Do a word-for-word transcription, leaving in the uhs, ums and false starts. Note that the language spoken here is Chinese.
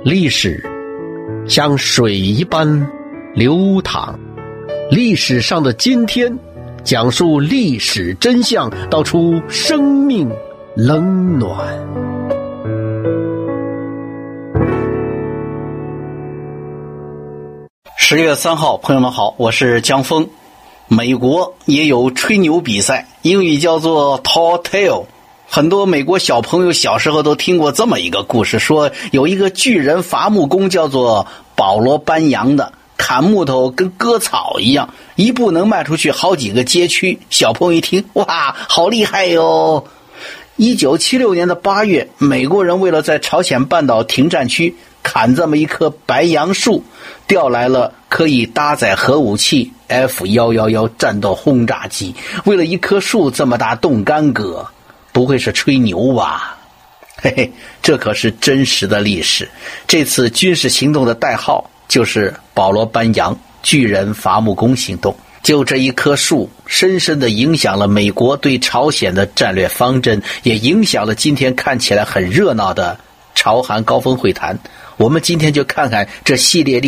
历史像水一般流淌，历史上的今天，讲述历史真相，道出生命冷暖。 十月三号，朋友们好，我是江峰。美国也有吹牛比赛，英语叫做 Tall Tale。很多美国小朋友小时候都听过这么一个故事，说有一个巨人伐木工叫做保罗班扬的，砍木头跟割草一样，一步能迈出去好几个街区。小朋友一听，哇，好厉害哟！一九七六年的八月，美国人为了在朝鲜半岛停战区砍这么一棵白杨树，调来了可以搭载核武器 F 一一一 战斗轰炸机。为了一棵树这么大动干戈，不会是吹牛吧？嘿嘿，这可是真实的历史。这次军事行动的代号就是保罗班扬巨人伐木工行动。就这一棵树，深深地影响了美国对朝鲜的战略方针，也影响了今天看起来很热闹的朝韩高峰会谈。我们今天就看看这系列历